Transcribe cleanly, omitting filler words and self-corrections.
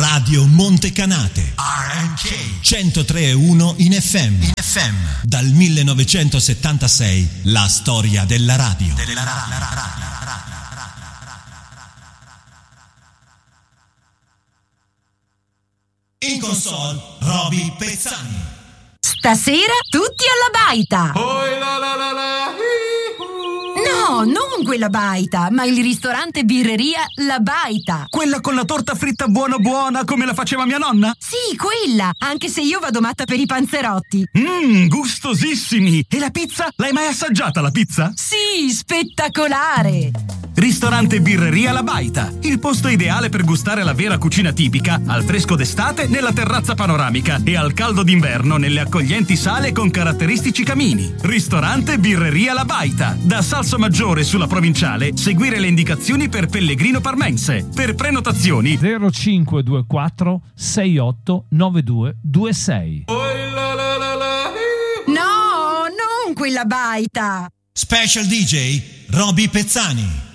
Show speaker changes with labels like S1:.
S1: Radio Montecanate, RMK 103.1 in FM. Dal 1976 la storia della radio. In console Roby Pezzani.
S2: Stasera tutti alla baita. No, non quella baita, ma il ristorante birreria La Baita.
S3: Quella con la torta fritta buona buona come la faceva mia nonna?
S2: Sì, quella, anche se io vado matta per i panzerotti.
S3: Gustosissimi! E la pizza? L'hai mai assaggiata la pizza?
S2: Sì, spettacolare!
S3: Ristorante birreria La Baita, il posto ideale per gustare la vera cucina tipica, al fresco d'estate nella terrazza panoramica e al caldo d'inverno nelle accoglienti sale con caratteristici camini. Ristorante birreria La Baita, da Salso Maggiore sulla Provinciale, seguire le indicazioni per Pellegrino Parmense. Per prenotazioni
S4: 0524 68 9226.
S2: No, non quella baita!
S1: Special DJ Roby Pezzani.